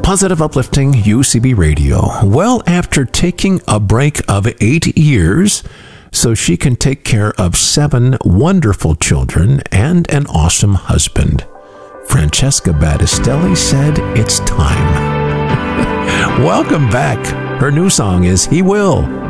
Positive Uplifting UCB Radio. Well, after taking a break of 8 years, so she can take care of 7 wonderful children and an awesome husband, Francesca Battistelli said it's time. Welcome back. Her new song is He Will.